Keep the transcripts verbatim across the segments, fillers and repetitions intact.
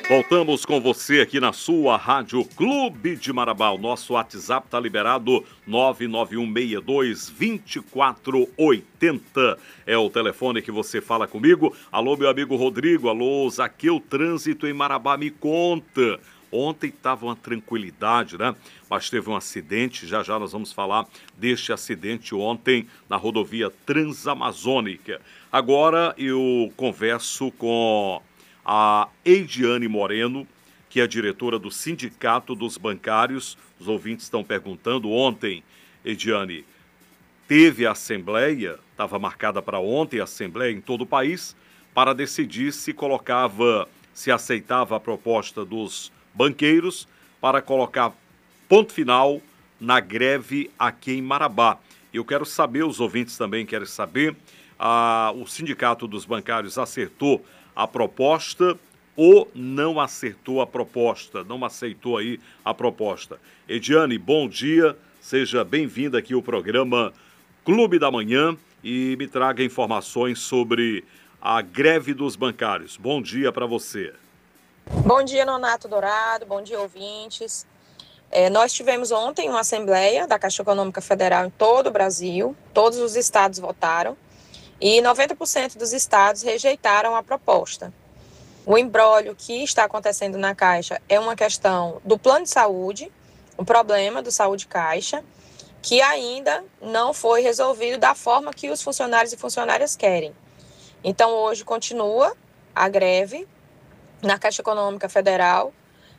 Voltamos com você aqui na sua Rádio Clube de Marabá. O nosso WhatsApp está liberado nove nove um seis dois, dois quatro oito zero. É o telefone que você fala comigo. Alô, meu amigo Rodrigo. Alô, Zaqueu, trânsito em Marabá, me conta. Ontem estava uma tranquilidade, né? Mas teve um acidente, já já nós vamos falar deste acidente ontem na rodovia Transamazônica. Agora eu converso com a Ediane Moreno, que é diretora do Sindicato dos Bancários. Os ouvintes estão perguntando ontem, Ediane, teve a assembleia, estava marcada para ontem a assembleia em todo o país, para decidir se colocava, se aceitava a proposta dos banqueiros para colocar ponto final na greve aqui em Marabá. Eu quero saber, os ouvintes também querem saber, a, o Sindicato dos Bancários acertou a proposta ou não acertou a proposta, não aceitou aí a proposta. Ediane, bom dia, seja bem-vinda aqui ao programa Clube da Manhã e me traga informações sobre a greve dos bancários. Bom dia para você. Bom dia, Nonato Dourado, bom dia, ouvintes. É, nós tivemos ontem uma assembleia da Caixa Econômica Federal em todo o Brasil, todos os estados votaram e noventa por cento dos estados rejeitaram a proposta. O imbróglio que está acontecendo na Caixa é uma questão do plano de saúde, um problema do Saúde Caixa, que ainda não foi resolvido da forma que os funcionários e funcionárias querem. Então, hoje continua a greve na Caixa Econômica Federal,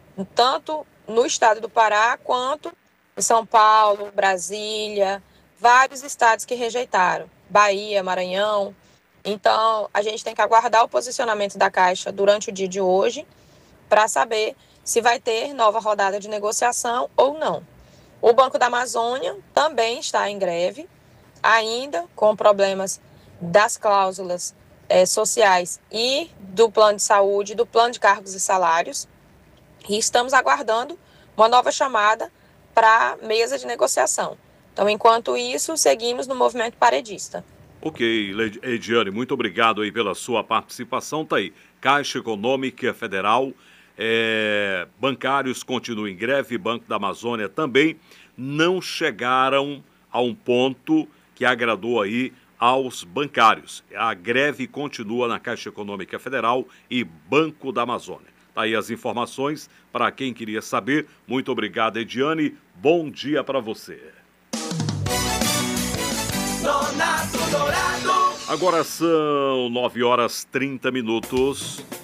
tanto no estado do Pará quanto em São Paulo, Brasília, vários estados que rejeitaram, Bahia, Maranhão. Então, a gente tem que aguardar o posicionamento da Caixa durante o dia de hoje para saber se vai ter nova rodada de negociação ou não. O Banco da Amazônia também está em greve, ainda com problemas das cláusulas é, sociais e do plano de saúde, do plano de cargos e salários. E estamos aguardando uma nova chamada para a mesa de negociação. Então, enquanto isso, seguimos no movimento paredista. Ok, Ediane, muito obrigado aí pela sua participação. Tá aí, Caixa Econômica Federal, é, bancários continuam em greve, Banco da Amazônia também, não chegaram a um ponto que agradou aí aos bancários. A greve continua na Caixa Econômica Federal e Banco da Amazônia. Tá aí as informações para quem queria saber. Muito obrigado, Ediane. Bom dia para você. Agora são nove horas e trinta minutos.